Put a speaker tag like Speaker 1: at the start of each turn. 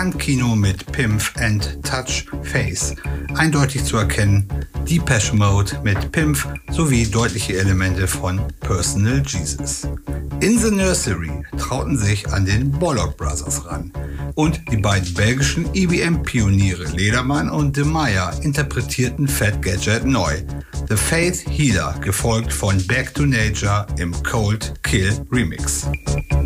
Speaker 1: Punk-Kino mit Pimph and Touch Face. Eindeutig zu erkennen Depeche Mode mit Pimph sowie deutliche Elemente von Personal Jesus. In the Nursery trauten sich an den Bollock Brothers ran und die beiden belgischen EBM-Pioniere Lederman und De Meyer interpretierten Fat Gadget neu. The Faith Healer, gefolgt von Back to Nature im Cold Kill Remix.